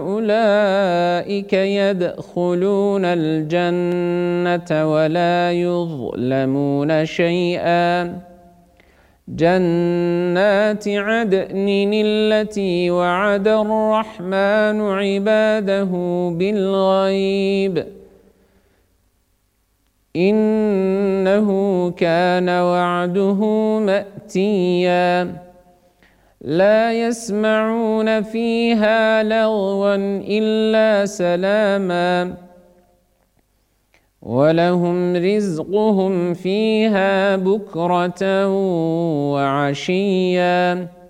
أولئك يدخلون الجنة ولا يظلمون شيئا جنات عدن التي وعد الرحمن عباده بالغيب إنه كان وعده مأتيا لا يسمعون فيها لغوا إلا سلاما ولهم رزقهم فيها بكرة وعشيا